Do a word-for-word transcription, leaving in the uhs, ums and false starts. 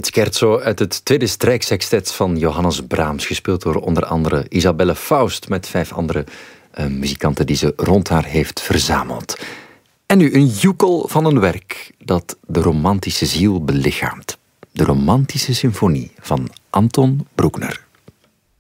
Het scherzo uit het tweede strijksextet van Johannes Brahms, gespeeld door onder andere Isabelle Faust met vijf andere uh, muzikanten die ze rond haar heeft verzameld. En nu een joekel van een werk dat de romantische ziel belichaamt. De Romantische Symfonie van Anton Bruckner.